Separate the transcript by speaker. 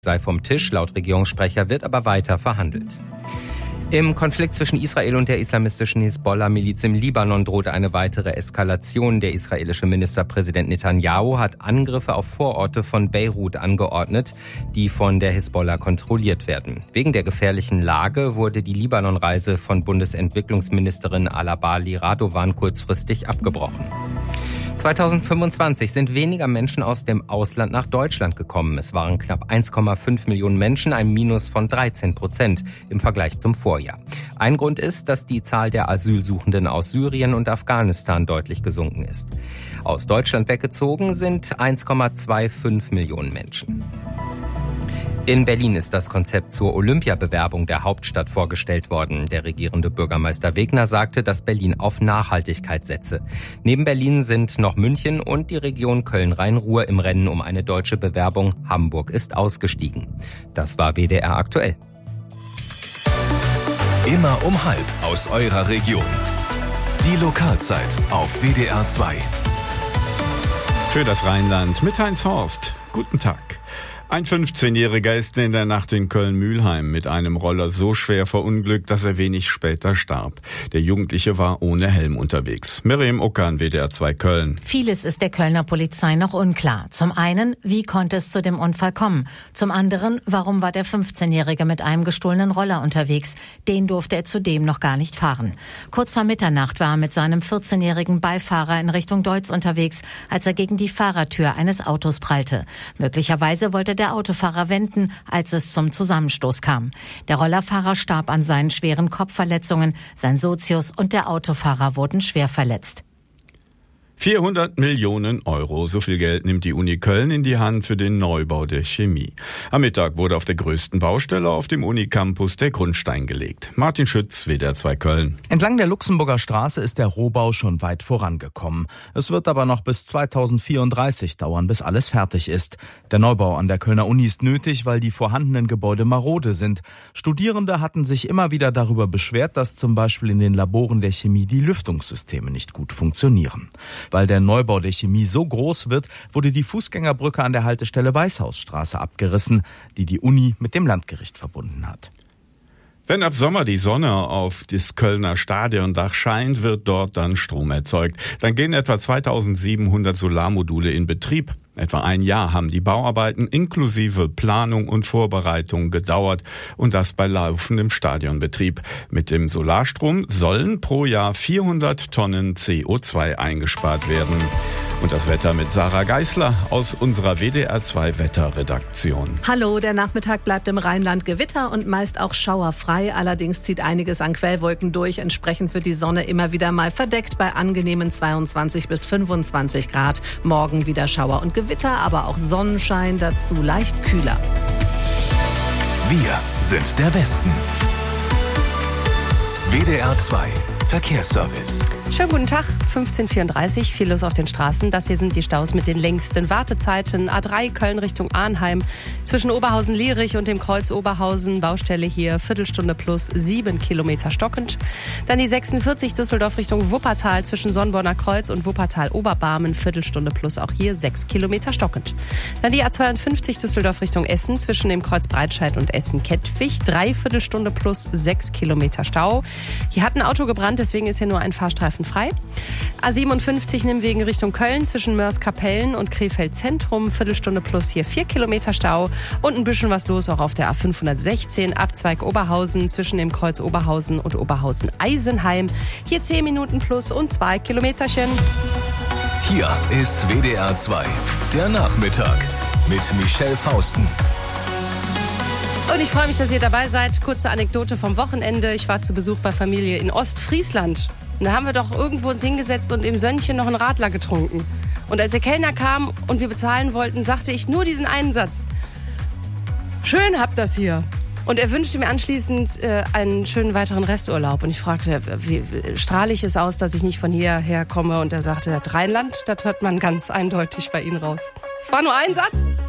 Speaker 1: sei vom Tisch, laut Regierungssprecher, wird aber weiter verhandelt. Im Konflikt zwischen Israel und der islamistischen Hisbollah-Miliz im Libanon droht eine weitere Eskalation. Der israelische Ministerpräsident Netanyahu hat Angriffe auf Vororte von Beirut angeordnet, die von der Hisbollah kontrolliert werden. Wegen der gefährlichen Lage wurde die Libanon-Reise von Bundesentwicklungsministerin Alabali Radovan kurzfristig abgebrochen. 2025 sind weniger Menschen aus dem Ausland nach Deutschland gekommen. Es waren knapp 1,5 Millionen Menschen, ein Minus von 13% im Vergleich zum Vorjahr. Ein Grund ist, dass die Zahl der Asylsuchenden aus Syrien und Afghanistan deutlich gesunken ist. Aus Deutschland weggezogen sind 1,25 Millionen Menschen. In Berlin ist das Konzept zur Olympiabewerbung der Hauptstadt vorgestellt worden. Der regierende Bürgermeister Wegner sagte, dass Berlin auf Nachhaltigkeit setze. Neben Berlin sind noch München und die Region Köln-Rhein-Ruhr im Rennen um eine deutsche Bewerbung. Hamburg ist ausgestiegen. Das war WDR aktuell.
Speaker 2: Immer um 12:30 aus eurer Region. Die Lokalzeit auf WDR 2.
Speaker 3: Für das Rheinland mit Heinz Horst. Guten Tag. Ein 15-Jähriger ist in der Nacht in Köln-Mühlheim mit einem Roller so schwer verunglückt, dass er wenig später starb. Der Jugendliche war ohne Helm unterwegs. Miriam Ockern, WDR 2 Köln.
Speaker 4: Vieles ist der Kölner Polizei noch unklar. Zum einen, wie konnte es zu dem Unfall kommen? Zum anderen, warum war der 15-Jährige mit einem gestohlenen Roller unterwegs? Den durfte er zudem noch gar nicht fahren. Kurz vor Mitternacht war er mit seinem 14-jährigen Beifahrer in Richtung Deutz unterwegs, als er gegen die Fahrertür eines Autos prallte. Möglicherweise wollte der Autofahrer wenden, als es zum Zusammenstoß kam. Der Rollerfahrer starb an seinen schweren Kopfverletzungen, sein Sozius und der Autofahrer wurden schwer verletzt.
Speaker 3: 400 Millionen Euro, so viel Geld nimmt die Uni Köln in die Hand für den Neubau der Chemie. Am Mittag wurde auf der größten Baustelle auf dem Unicampus der Grundstein gelegt. Martin Schütz, WDR 2 Köln.
Speaker 5: Entlang der Luxemburger Straße ist der Rohbau schon weit vorangekommen. Es wird aber noch bis 2034 dauern, bis alles fertig ist. Der Neubau an der Kölner Uni ist nötig, weil die vorhandenen Gebäude marode sind. Studierende hatten sich immer wieder darüber beschwert, dass zum Beispiel in den Laboren der Chemie die Lüftungssysteme nicht gut funktionieren. Weil der Neubau der Chemie so groß wird, wurde die Fußgängerbrücke an der Haltestelle Weißhausstraße abgerissen, die die Uni mit dem Landgericht verbunden hat.
Speaker 3: Wenn ab Sommer die Sonne auf das Kölner Stadiondach scheint, wird dort dann Strom erzeugt. Dann gehen etwa 2700 Solarmodule in Betrieb. Etwa ein Jahr haben die Bauarbeiten inklusive Planung und Vorbereitung gedauert und das bei laufendem Stadionbetrieb. Mit dem Solarstrom sollen pro Jahr 400 Tonnen CO2 eingespart werden. Und das Wetter mit Sarah Geisler aus unserer WDR 2 Wetterredaktion.
Speaker 6: Hallo, der Nachmittag bleibt im Rheinland Gewitter und meist auch schauerfrei. Allerdings zieht einiges an Quellwolken durch. Entsprechend wird die Sonne immer wieder mal verdeckt bei angenehmen 22 bis 25 Grad. Morgen wieder Schauer und Gewitter, aber auch Sonnenschein, dazu leicht kühler.
Speaker 2: Wir sind der Westen. WDR 2 Verkehrsservice.
Speaker 7: Schönen guten Tag, 15:34, viel los auf den Straßen. Das hier sind die Staus mit den längsten Wartezeiten. A3 Köln Richtung Arnheim, zwischen Oberhausen-Lierich und dem Kreuz Oberhausen. Baustelle hier, Viertelstunde plus 7 Kilometer stockend. Dann die 46 Düsseldorf Richtung Wuppertal, zwischen Sonnborner Kreuz und Wuppertal-Oberbarmen. Viertelstunde plus auch hier 6 Kilometer stockend. Dann die A52 Düsseldorf Richtung Essen, zwischen dem Kreuz Breitscheid und Essen-Kettwig. 3/4 Stunde plus 6 Kilometer Stau. Hier hat ein Auto gebrannt, deswegen ist hier nur ein Fahrstreifen frei. A57 Nimwegen Richtung Köln, zwischen Mörs-Kapellen und Krefeld Zentrum. Viertelstunde plus hier 4 Kilometer Stau. Und ein bisschen was los auch auf der A516 Abzweig Oberhausen, zwischen dem Kreuz Oberhausen und Oberhausen-Eisenheim. Hier 10 Minuten plus und 2 Kilometerchen.
Speaker 2: Hier ist WDR 2, der Nachmittag mit Michelle Fausten.
Speaker 7: Und ich freue mich, dass ihr dabei seid. Kurze Anekdote vom Wochenende. Ich war zu Besuch bei Familie in Ostfriesland. Und da haben wir doch irgendwo uns hingesetzt und im Sönnchen noch einen Radler getrunken. Und als der Kellner kam und wir bezahlen wollten, sagte ich nur diesen einen Satz. Schön habt das hier. Und er wünschte mir anschließend einen schönen weiteren Resturlaub. Und ich fragte, wie strahle ich es aus, dass ich nicht von hierher komme? Und er sagte, das Rheinland, das hört man ganz eindeutig bei Ihnen raus. Es war nur ein Satz.